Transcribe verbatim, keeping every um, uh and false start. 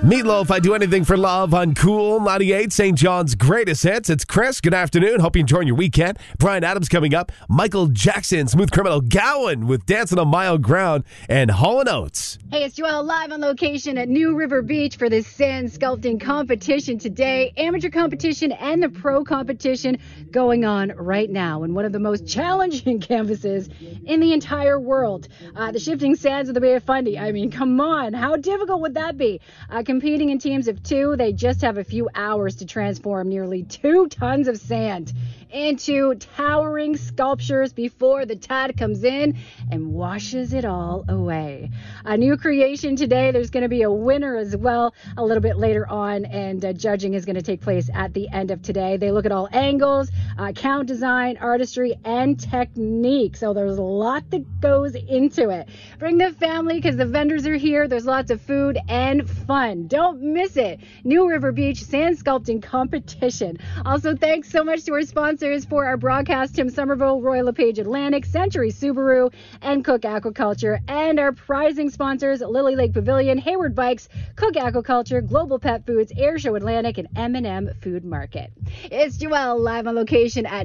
Meatloaf, I Do Anything for Love on Cool ninety-eight, Saint John's greatest hits. It's Chris. Good afternoon. Hope you're enjoying your weekend. Brian Adams coming up. Michael Jackson, Smooth Criminal. Gowan with Dancing on Mile Ground. And Hall and Oates. Hey, it's Joelle live on location at New River Beach for the sand sculpting competition today. Amateur competition and the pro competition going on right now in one of the most challenging canvases in the entire world. Uh, the shifting sands of the Bay of Fundy. I mean, come on. How difficult would that be? Uh, competing in teams of two, they just have a few hours to transform nearly two tons of sand into towering sculptures before the tide comes in and washes it all away. A new creation today. There's going to be a winner as well a little bit later on, and uh, judging is going to take place at the end of today. They look at all angles, uh, count design, artistry, and technique. So there's a lot that goes into it. Bring the family because the vendors are here. There's lots of food and fun. Don't miss it. New River Beach Sand Sculpting Competition. Also, thanks so much to our sponsors for our broadcast, Tim Somerville, Royal LePage Atlantic, Century Subaru, and Cook Aquaculture, and our prizing sponsors, Lily Lake Pavilion, Hayward Bikes, Cook Aquaculture, Global Pet Foods, Air Show Atlantic, and M and M Food Market. It's Joelle live on location at